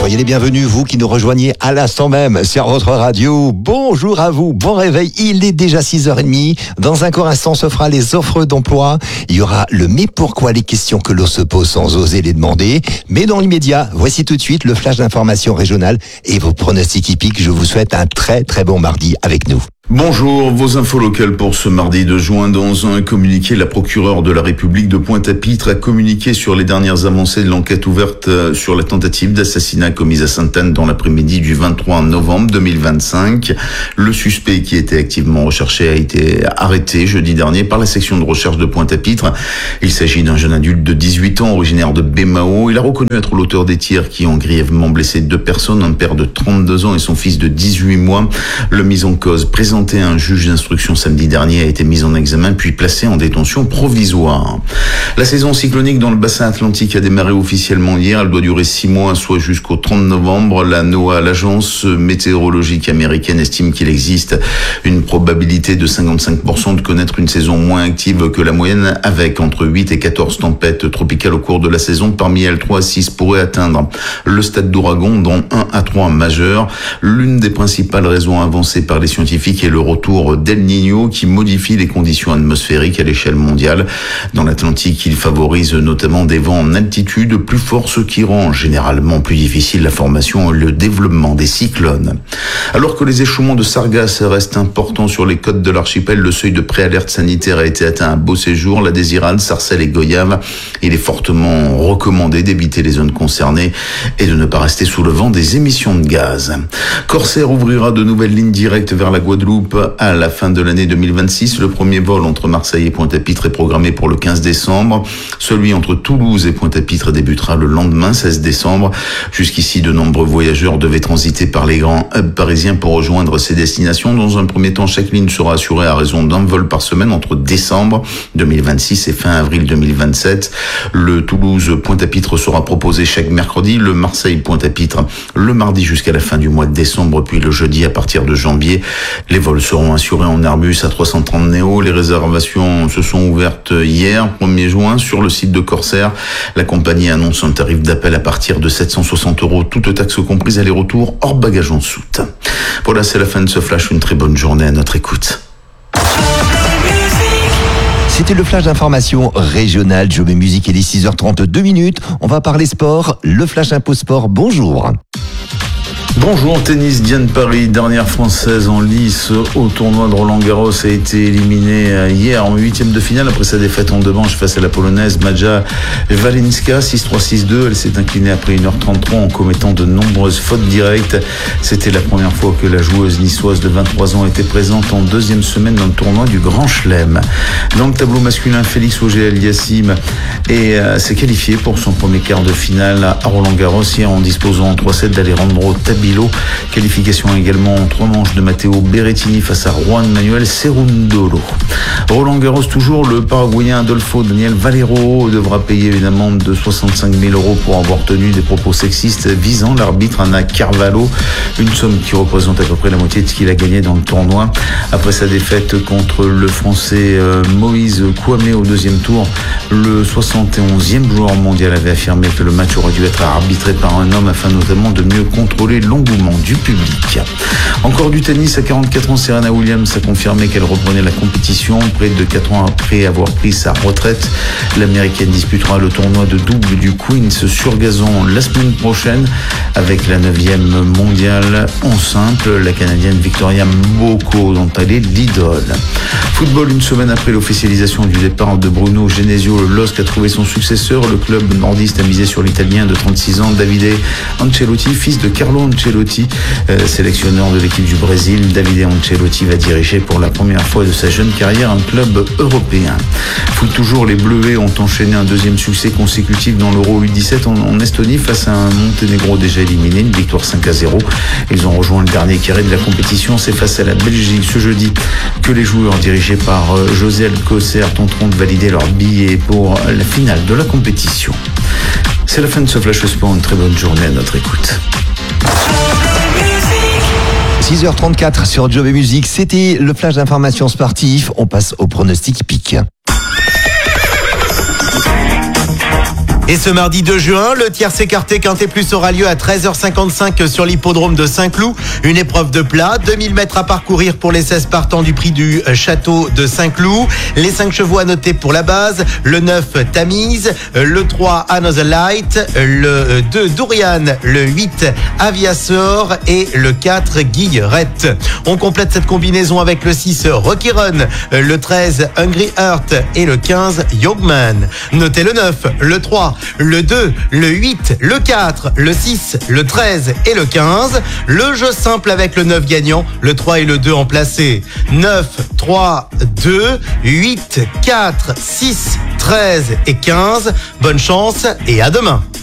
Soyez les bienvenus, vous qui nous rejoignez à l'instant même sur votre radio. Bonjour à vous, bon réveil, il est déjà 6h30. Dans un court instant, se fera les offres d'emploi. Il y aura le mais pourquoi, les questions que l'on se pose sans oser les demander. Mais dans l'immédiat, voici tout de suite le flash d'information régionale et vos pronostics hippiques. Je vous souhaite un très très bon mardi avec nous. Bonjour, vos infos locales pour ce mardi 2 juin. Dans un communiqué, la procureure de la République de Pointe-à-Pitre a communiqué sur les dernières avancées de l'enquête ouverte sur la tentative d'assassinat commise à Sainte-Anne dans l'après-midi du 23 novembre 2025. Le suspect qui était activement recherché a été arrêté jeudi dernier par la section de recherche de Pointe-à-Pitre. Il s'agit d'un jeune adulte de 18 ans, originaire de Bémao. Il a reconnu être l'auteur des tirs qui ont grièvement blessé 2 personnes, un père de 32 ans et son fils de 18 mois. Le mis en cause présenté à un juge d'instruction samedi dernier a été mis en examen puis placé en détention provisoire. La saison cyclonique dans le bassin atlantique a démarré officiellement hier. Elle doit durer 6 mois, soit jusqu'au 30 novembre. La NOAA, l'agence météorologique américaine, estime qu'il existe une probabilité de 55% de connaître une saison moins active que la moyenne, avec entre 8 et 14 tempêtes tropicales au cours de la saison. Parmi elles, 3 à 6 pourraient atteindre le stade d'ouragan, dont 1 à 3 majeurs. L'une des principales raisons avancées par les scientifiques est le retour d'El Niño qui modifie les conditions atmosphériques à l'échelle mondiale. Dans l'Atlantique, il favorise notamment des vents en altitude plus forts, ce qui rend généralement plus difficile la formation et le développement des cyclones. Alors que les échouements de sargasses restent importants sur les côtes de l'archipel, le seuil de préalerte sanitaire a été atteint à Beauséjour, La Désirade, Sarcelles et Goyave. Il est fortement recommandé d'éviter les zones concernées et de ne pas rester sous le vent des émissions de gaz. Corsair ouvrira de nouvelles lignes directes vers la Guadeloupe à la fin de l'année 2026. Le premier vol entre Marseille et Pointe-à-Pitre est programmé pour le 15 décembre. Celui entre Toulouse et Pointe-à-Pitre débutera le lendemain, 16 décembre. Jusqu'ici, de nombreux voyageurs devaient transiter par les grands hubs parisiens pour rejoindre ces destinations. Dans un premier temps, chaque ligne sera assurée à raison d'un vol par semaine entre décembre 2026 et fin avril 2027. Le Toulouse-Pointe-à-Pitre sera proposé chaque mercredi, le Marseille-Pointe-à-Pitre le mardi jusqu'à la fin du mois de décembre, puis le jeudi à partir de janvier. Les vols seront assurés en Airbus à 330 Neo. Les réservations se sont ouvertes hier, 1er juin, sur le site de Corsair. La compagnie annonce un tarif d'appel à partir de 760 €, toutes taxes comprises, aller-retour, hors bagages en soute. Voilà, c'est la fin de ce flash. Une très bonne journée à notre écoute. C'était le flash d'information régionale. Job et musique, il est 6h32. On va parler sport. Le flash Info Sport, bonjour. Bonjour, tennis, Diane Paris, dernière française en lice au tournoi de Roland-Garros, a été éliminée hier en 8e de finale après sa défaite en 2 manches face à la polonaise Maja Walinska, 6-3, 6-2. Elle s'est inclinée après 1h33 en commettant de nombreuses fautes directes. C'était la première fois que la joueuse niçoise de 23 ans était présente en 2e semaine dans le tournoi du Grand Chelem. Dans le tableau masculin, Félix Auger-Aliassime s'est qualifié pour son premier quart de finale à Roland-Garros hier en disposant en 3-7 d'Alejandro Tabilo. Qualification également en 3 manches de Matteo Berrettini face à Juan Manuel Cerundolo. Roland Garros toujours, le Paraguayen Adolfo Daniel Valero devra payer une amende de 65 000 € pour avoir tenu des propos sexistes visant l'arbitre Ana Carvalho, une somme qui représente à peu près la moitié de ce qu'il a gagné dans le tournoi. Après sa défaite contre le Français Moïse Kouamé au 2e tour, le 71e joueur mondial avait affirmé que le match aurait dû être arbitré par un homme afin notamment de mieux contrôler l'engouement du public. Encore du tennis, à 44 ans, Serena Williams a confirmé qu'elle reprenait la compétition. Près de 4 ans après avoir pris sa retraite, l'Américaine disputera le tournoi de double du Queens sur gazon la semaine prochaine avec la 9e mondiale en simple, la Canadienne Victoria Mboko, dont elle est l'idole. Football, une semaine après l'officialisation du départ de Bruno Genesio, le LOSC a trouvé son successeur. Le club nordiste a misé sur l'Italien de 36 ans, Davide Ancelotti, fils de Carlo Ancelotti, sélectionneur de l'équipe du Brésil. Davide Ancelotti va diriger pour la première fois de sa jeune carrière un club européen. Foot toujours, les Bleuets ont enchaîné un 2e succès consécutif dans l'Euro U17 en Estonie face à un Monténégro déjà éliminé, une victoire 5-0. Ils ont rejoint le dernier carré de la compétition. C'est face à la Belgique ce jeudi que les joueurs dirigés par José Alcocer tenteront de valider leur billet pour la finale de la compétition. C'est la fin de ce Flash Sport. Une très bonne journée à notre écoute. 6h34 sur Job et Musique, c'était le flash d'information sportive. On passe au pronostic hippique. Et ce mardi 2 juin, le tiercé écarté Quintet Plus aura lieu à 13h55 sur l'hippodrome de Saint-Cloud. Une épreuve de plat, 2000 mètres à parcourir pour les 16 partants du prix du château de Saint-Cloud. Les 5 chevaux à noter pour la base, le 9 Tamise, le 3 Another Light, le 2 Dorian, le 8 Aviasor et le 4 Guillerette. On complète cette combinaison avec le 6 Rocky Run, le 13 Hungry Heart et le 15 Youngman. Notez le 9, le 3, le 2, le 8, le 4, le 6, le 13 et le 15. Le jeu simple avec le 9 gagnant, le 3 et le 2 en placé. 9, 3, 2, 8, 4, 6, 13 et 15. Bonne chance et à demain.